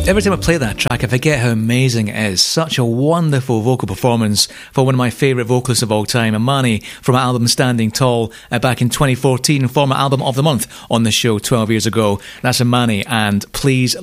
Every time I play that track, I forget how amazing it is. Such a wonderful vocal performance for one of my favourite vocalists of all time, Imani, from her album Standing Tall back in 2014, former album of the month on the show 12 years ago. That's Imani, and please